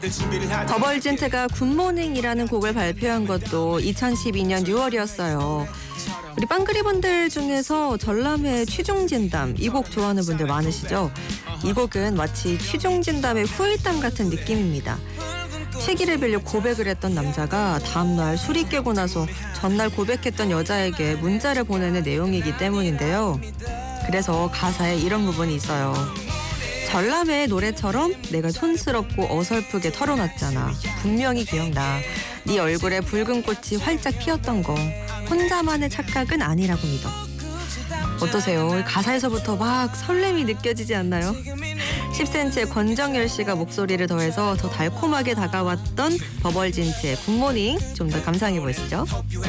더벌진트가 굿모닝이라는 곡을 발표한 것도 2012년 6월이었어요. 우리 빵그리분들 중에서 전람회 취중진담 이 곡 좋아하는 분들 많으시죠? 이 곡은 마치 취중진담의 후일담 같은 느낌입니다. 시기를 빌려 고백을 했던 남자가 다음날 술이 깨고 나서 전날 고백했던 여자에게 문자를 보내는 내용이기 때문인데요. 그래서 가사에 이런 부분이 있어요. 전람회의 노래처럼 내가 촌스럽고 어설프게 털어놨잖아. 분명히 기억나. 네 얼굴에 붉은 꽃이 활짝 피었던 거. 혼자만의 착각은 아니라고 믿어. 어떠세요? 가사에서부터 막 설렘이 느껴지지 않나요? 10cm의 권정열 씨가 목소리를 더해서 더 달콤하게 다가왔던 더벌진트의 굿모닝 좀 더 감상해 보시죠.